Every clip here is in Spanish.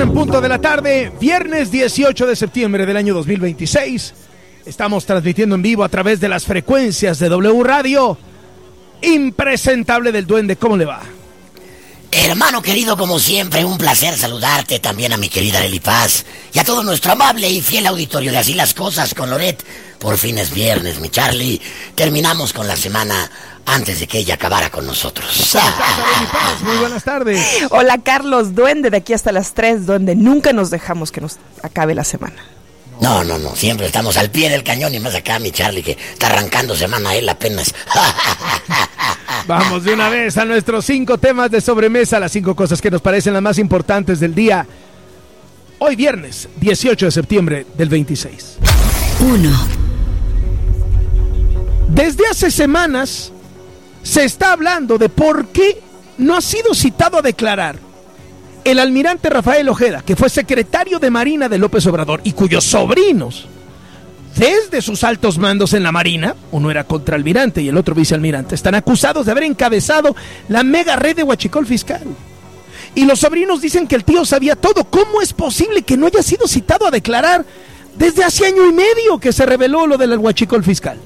en punto de la tarde, viernes 18 de septiembre del año 2026. Estamos transmitiendo en vivo a través de las frecuencias de W Radio. Impresentable del Duende, ¿cómo le va? Hermano querido, como siempre, un placer saludarte, también a mi querida Lely Paz y a todo nuestro amable y fiel auditorio de Así las Cosas con Loret. Por fin es viernes, mi Charlie. Terminamos con la semana antes de que ella acabara con nosotros. Muy buenas tardes. Hola, Carlos, Duende, de aquí hasta las 3, donde nunca nos dejamos que nos acabe la semana. No, siempre estamos al pie del cañón y más acá, mi Charlie, que está arrancando semana él apenas. Vamos de una vez a nuestros 5 temas de sobremesa, las 5 cosas que nos parecen las más importantes del día. Hoy viernes, 18 de septiembre del 26. 1. Desde hace semanas se está hablando de por qué no ha sido citado a declarar el almirante Rafael Ojeda, que fue secretario de Marina de López Obrador y cuyos sobrinos, desde sus altos mandos en la Marina, uno era contraalmirante y el otro vicealmirante, están acusados de haber encabezado la mega red de huachicol fiscal. Y los sobrinos dicen que el tío sabía todo. ¿Cómo es posible que no haya sido citado a declarar desde hace año y medio que se reveló lo del huachicol fiscal?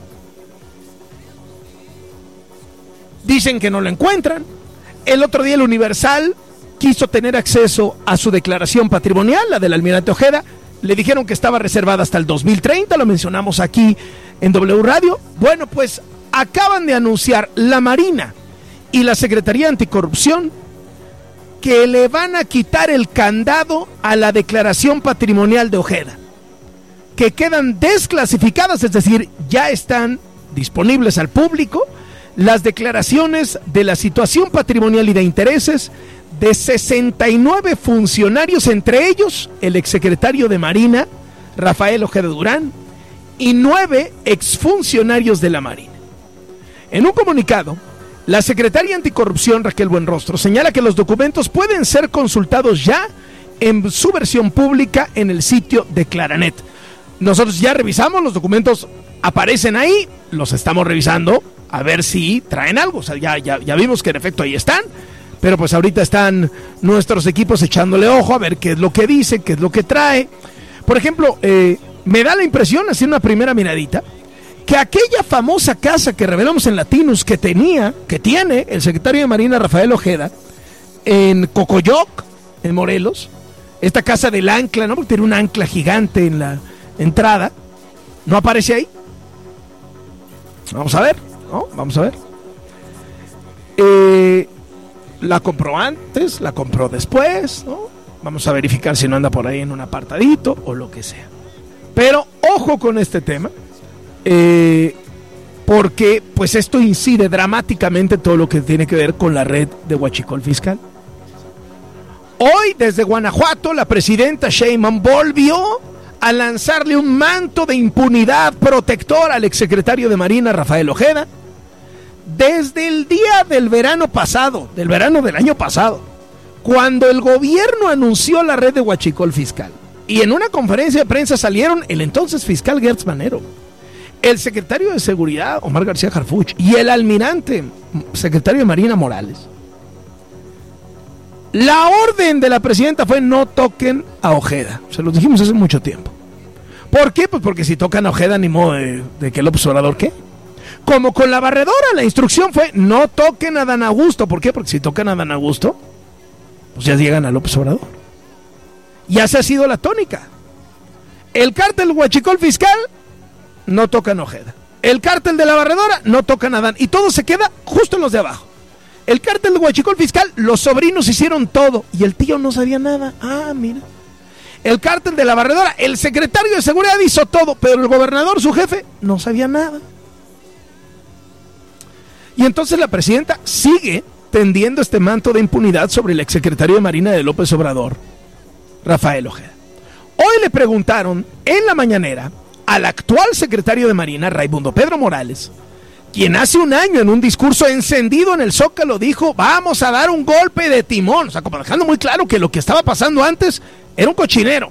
Dicen que no lo encuentran. El otro día el Universal quiso tener acceso a su declaración patrimonial, la del almirante Ojeda. Le dijeron que estaba reservada hasta el 2030, lo mencionamos aquí en W Radio. Bueno, pues acaban de anunciar la Marina y la Secretaría Anticorrupción que le van a quitar el candado a la declaración patrimonial de Ojeda, que quedan desclasificadas, es decir, ya están disponibles al público las declaraciones de la situación patrimonial y de intereses de 69 funcionarios, entre ellos el exsecretario de Marina, Rafael Ojeda Durán, y 9 exfuncionarios de la Marina. En un comunicado, la secretaria anticorrupción, Raquel Buenrostro, señala que los documentos pueden ser consultados ya en su versión pública en el sitio de Claranet. Nosotros ya revisamos, los documentos aparecen ahí, los estamos revisando a ver si traen algo. O sea, ya vimos que en efecto ahí están. Pero pues ahorita están nuestros equipos echándole ojo a ver qué es lo que dice, qué es lo que trae. Por ejemplo, me da la impresión, haciendo una primera miradita, que aquella famosa casa que revelamos en Latinos que tiene el secretario de Marina Rafael Ojeda en Cocoyoc, en Morelos, esta casa del ancla, ¿no? Porque tiene un ancla gigante en la entrada, ¿no aparece ahí? Vamos a ver, ¿no? Vamos a ver. La compró antes, la compró después, ¿no? Vamos a verificar si no anda por ahí en un apartadito o lo que sea. Pero ojo con este tema, porque pues esto incide dramáticamente todo lo que tiene que ver con la red de huachicol fiscal. Hoy, desde Guanajuato, la presidenta Sheinbaum volvió a lanzarle un manto de impunidad protector al exsecretario de Marina, Rafael Ojeda. Desde el día del verano del año pasado, cuando el gobierno anunció la red de huachicol fiscal, y en una conferencia de prensa salieron el entonces fiscal Gertz Manero, el secretario de Seguridad Omar García Harfuch y el almirante secretario de Marina Morales, la orden de la presidenta fue: no toquen a Ojeda. Se los dijimos hace mucho tiempo. ¿Por qué? Pues porque si tocan a Ojeda, ni modo de que López Obrador, ¿qué? Como con la barredora, la instrucción fue: no toquen a Dan Augusto. ¿Por qué? Porque si tocan a Dan Augusto, pues ya llegan a López Obrador. Ya se ha sido la tónica. El cártel huachicol fiscal, no tocan a Ojeda. El cártel de la barredora, no tocan a Dan. Y todo se queda justo en los de abajo. El cártel de huachicol fiscal, los sobrinos hicieron todo y el tío no sabía nada. Ah, mira. El cártel de la barredora, el secretario de Seguridad hizo todo, pero el gobernador, su jefe, no sabía nada. Y entonces la presidenta sigue tendiendo este manto de impunidad sobre el exsecretario de Marina de López Obrador, Rafael Ojeda. Hoy le preguntaron en la mañanera al actual secretario de Marina, Raimundo Pedro Morales, quien hace un año en un discurso encendido en el Zócalo dijo: vamos a dar un golpe de timón. O sea, como dejando muy claro que lo que estaba pasando antes era un cochinero.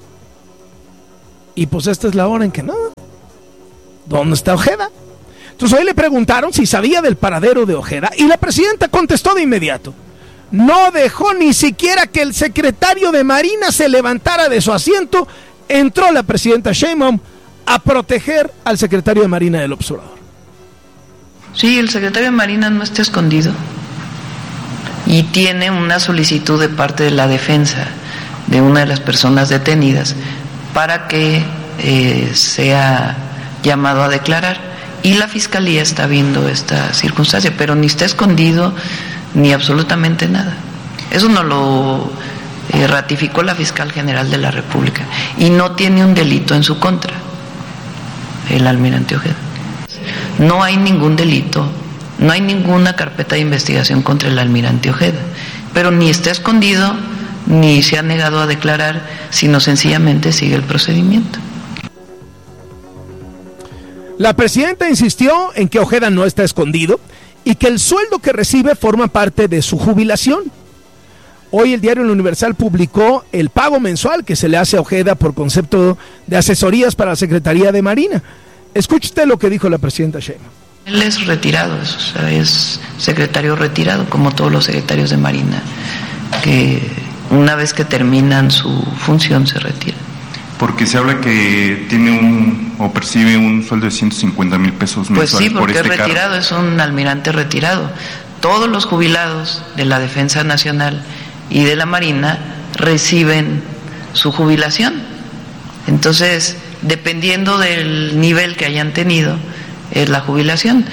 Y pues esta es la hora en que nada. ¿Dónde está Ojeda? Entonces hoy le preguntaron si sabía del paradero de Ojeda y la presidenta contestó de inmediato: no dejó ni siquiera que el secretario de Marina se levantara de su asiento. Entró la presidenta Sheinbaum a proteger al secretario de Marina del Observador. Sí, el secretario de Marina no está escondido y tiene una solicitud de parte de la defensa de una de las personas detenidas para que sea llamado a declarar, y la fiscalía está viendo esta circunstancia, pero ni está escondido ni absolutamente nada. Eso no lo ratificó la fiscal general de la República, y no tiene un delito en su contra el almirante Ojeda. No hay ningún delito, no hay ninguna carpeta de investigación contra el almirante Ojeda, pero ni está escondido ni se ha negado a declarar, sino sencillamente sigue el procedimiento. La presidenta insistió en que Ojeda no está escondido y que el sueldo que recibe forma parte de su jubilación. Hoy el diario El Universal publicó el pago mensual que se le hace a Ojeda por concepto de asesorías para la Secretaría de Marina. Escuche usted lo que dijo la presidenta Sheinbaum. Él es retirado, es secretario retirado, como todos los secretarios de Marina, que una vez que terminan su función se retiran. Porque se habla que tiene o percibe un sueldo de 150,000 pesos mensuales. Pues sí, porque por es retirado, es un almirante retirado. Todos los jubilados de la Defensa Nacional y de la Marina reciben su jubilación. Entonces, dependiendo del nivel que hayan tenido, es la jubilación.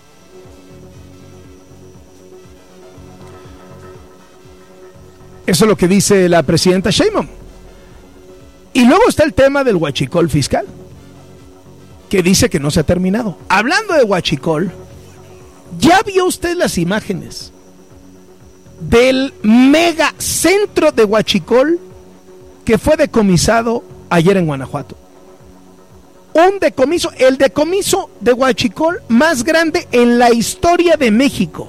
Eso es lo que dice la presidenta Sheinbaum. Y luego está el tema del huachicol fiscal, que dice que no se ha terminado. Hablando de huachicol, ¿ya vio usted las imágenes del mega centro de huachicol que fue decomisado ayer en Guanajuato? Un decomiso, el decomiso de huachicol más grande en la historia de México.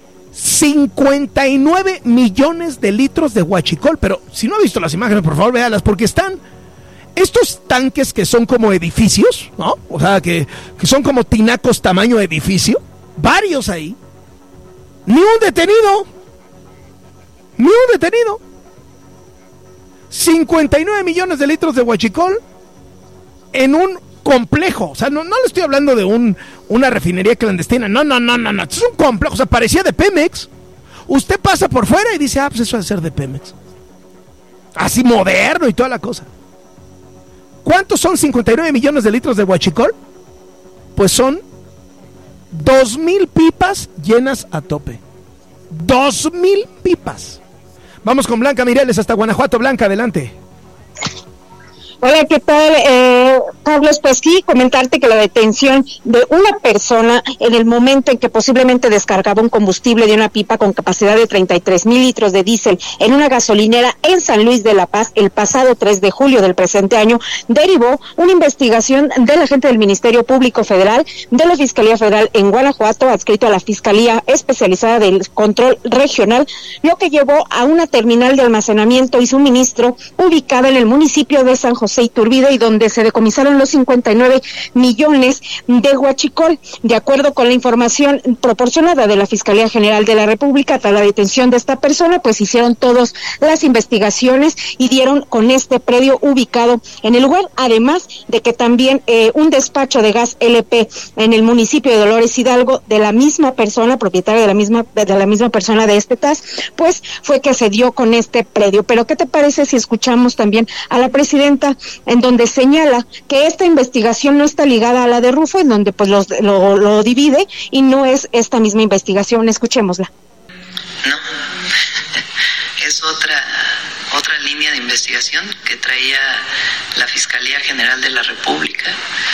59 millones de litros de huachicol. Pero si no ha visto las imágenes, por favor, véalas, porque están estos tanques que son como edificios, ¿no? O sea, que son como tinacos tamaño edificio. Varios ahí. Ni un detenido. 59 millones de litros de huachicol en un complejo. O sea, no le estoy hablando de una refinería clandestina. No. Es un complejo. O sea, parecía de Pemex. Usted pasa por fuera y dice, pues eso debe ser de Pemex. Así moderno y toda la cosa. ¿Cuántos son 59 millones de litros de huachicol? Pues son 2,000 pipas llenas a tope. 2,000 pipas. Vamos con Blanca Mireles hasta Guanajuato. Blanca, adelante. Hola, ¿qué tal, Carlos? Pues sí, comentarte que la detención de una persona en el momento en que posiblemente descargaba un combustible de una pipa con capacidad de 33,000 litros de diésel en una gasolinera en San Luis de la Paz el pasado 3 de julio del presente año, derivó una investigación del agente del Ministerio Público Federal de la Fiscalía Federal en Guanajuato, adscrito a la Fiscalía Especializada del Control Regional, lo que llevó a una terminal de almacenamiento y suministro ubicada en el municipio de San José Iturbide, y donde se decomisaron los 59 millones de huachicol. De acuerdo con la información proporcionada de la Fiscalía General de la República, tras la detención de esta persona, pues hicieron todas las investigaciones y dieron con este predio ubicado en el lugar, además de que también un despacho de gas LP en el municipio de Dolores Hidalgo, de la misma persona, propietaria de la misma persona de este TAS, pues fue que se dio con este predio. Pero ¿qué te parece si escuchamos también a la presidenta, en donde señala que esta investigación no está ligada a la de Rufo, en donde pues lo divide, y no es esta misma investigación? Escuchémosla. No, es otra línea de investigación que traía la Fiscalía General de la República,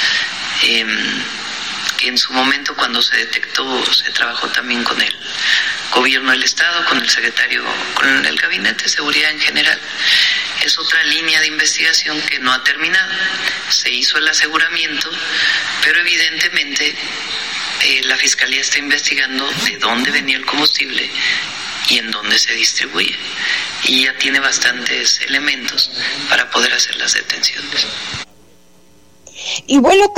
que en su momento, cuando se detectó, se trabajó también con el gobierno del Estado, con el secretario, con el Gabinete de Seguridad en general. Es otra línea de investigación que no ha terminado. Se hizo el aseguramiento, pero evidentemente la Fiscalía está investigando de dónde venía el combustible y en dónde se distribuye. Y ya tiene bastantes elementos para poder hacer las detenciones. Y bueno,